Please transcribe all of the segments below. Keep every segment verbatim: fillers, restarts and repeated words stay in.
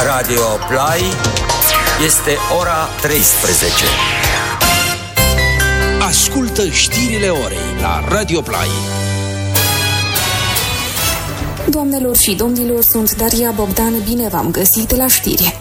Radio Play. Este ora treisprezece. Ascultă știrile orei la Radio Play. Doamnelor și domnilor, sunt Daria Bogdan, bine v-am găsit la știri.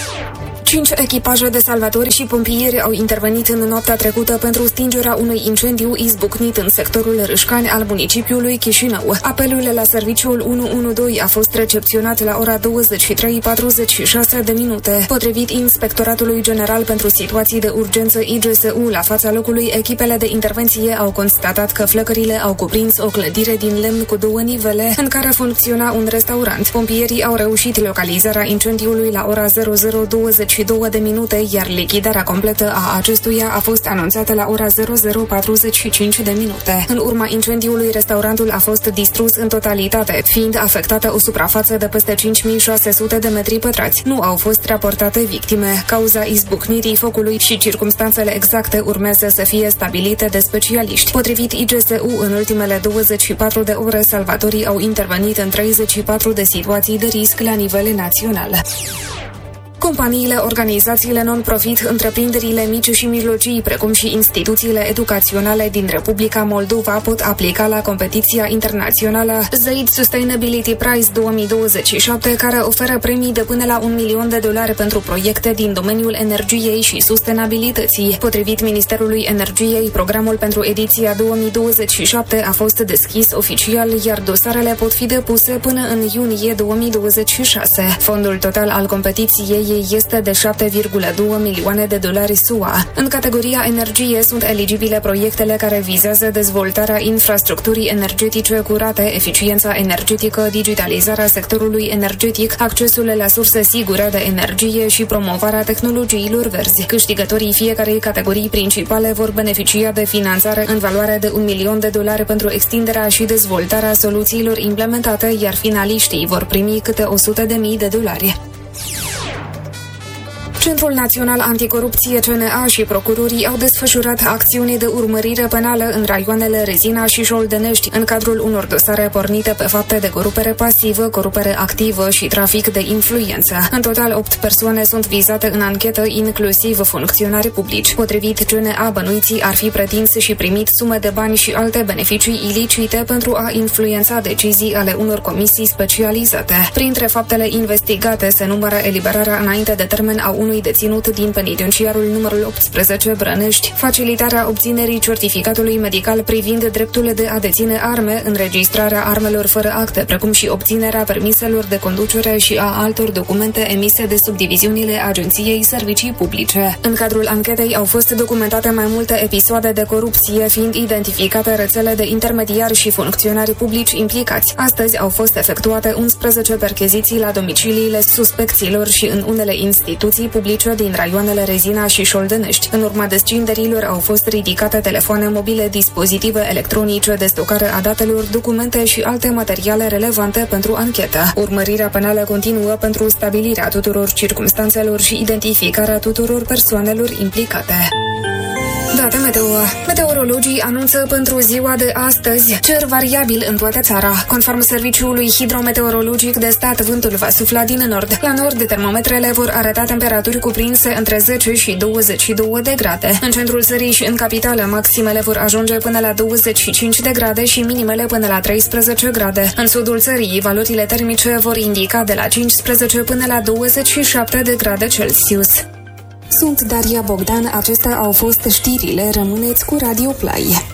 Cinci echipaje de salvatori și pompieri au intervenit în noaptea trecută pentru stingerea unui incendiu izbucnit în sectorul Râșcani al municipiului Chișinău. Apelul la serviciul unu unu doi a fost recepționat la ora douăzeci și trei patruzeci și șase de minute. Potrivit Inspectoratului General pentru Situații de Urgență I G S U, la fața locului, echipele de intervenție au constatat că flăcările au cuprins o clădire din lemn cu două nivele, în care funcționa un restaurant. Pompierii au reușit localizarea incendiului la ora zero zero douăzeci și două de minute, iar lichidarea completă a acestuia a fost anunțată la ora zero zero patruzeci și cinci de minute. În urma incendiului, restaurantul a fost distrus în totalitate, fiind afectată o suprafață de peste cinci mii șase sute de metri pătrați. Nu au fost raportate victime. Cauza izbucnirii focului și circumstanțele exacte urmează să fie stabilite de specialiști. Potrivit I G S U, în ultimele douăzeci și patru de ore, salvatorii au intervenit în treizeci și patru de situații de risc la nivel național. Companiile, organizațiile non-profit, întreprinderile mici și mijlocii, precum și instituțiile educaționale din Republica Moldova pot aplica la competiția internațională Zaid Sustainability Prize două mii douăzeci și șapte, care oferă premii de până la un milion de dolari pentru proiecte din domeniul energiei și sustenabilității. Potrivit Ministerului Energiei, programul pentru ediția două mii douăzeci și șapte a fost deschis oficial, iar dosarele pot fi depuse până în iunie două mii douăzeci și șase. Fondul total al competiției este de șapte virgulă doi milioane de dolari S U A. În categoria energie sunt eligibile proiectele care vizează dezvoltarea infrastructurii energetice curate, eficiența energetică, digitalizarea sectorului energetic, accesul la surse sigure de energie și promovarea tehnologiilor verzi. Câștigătorii fiecarei categorii principale vor beneficia de finanțare în valoare de un milion de dolari pentru extinderea și dezvoltarea soluțiilor implementate, iar finaliștii vor primi câte o sută de mii de dolari. Centrul Național Anticorupție C N A și procurorii au desfășurat acțiuni de urmărire penală în raioanele Rezina și Șoldenești, în cadrul unor dosare pornite pe fapte de corupere pasivă, corupere activă și trafic de influență. În total, opt persoane sunt vizate în anchetă, inclusiv funcționari publici. Potrivit C N A, bănuiții ar fi pretins și primit sume de bani și alte beneficii ilicite pentru a influența decizii ale unor comisii specializate. Printre faptele investigate se numără eliberarea înainte de termen a unui deținut din penitenciarul numărul optsprezece Brănești, facilitarea obținerii certificatului medical privind dreptul de a deține arme, înregistrarea armelor fără acte, precum și obținerea permiselor de conducere și a altor documente emise de subdiviziunile Agenției Servicii Publice. În cadrul anchetei au fost documentate mai multe episoade de corupție, fiind identificate rețele de intermediari și funcționari publici implicați. Astăzi au fost efectuate unsprezece percheziții la domiciliile suspecților și în unele instituții publice din raioanele Rezina și Șoldenești. În urma descinderilor au fost ridicate telefoane mobile, dispozitive electronice de stocare a datelor, documente și alte materiale relevante pentru anchetă. Urmărirea penală continuă pentru stabilirea tuturor circumstanțelor și identificarea tuturor persoanelor implicate. Date meteo. Meteorologii anunță pentru ziua de astăzi cer variabil în toată țara. Conform Serviciului Hidrometeorologic de Stat, vântul va sufla din nord. La nord, termometrele vor arăta temperaturi cuprinse între zece și douăzeci și două de grade. În centrul țării și în capitală, maximele vor ajunge până la douăzeci și cinci de grade și minimele până la treisprezece grade. În sudul țării, valorile termice vor indica de la cincisprezece până la douăzeci și șapte de grade Celsius. Sunt Daria Bogdan, acestea au fost știrile, rămâneți cu Radio Play.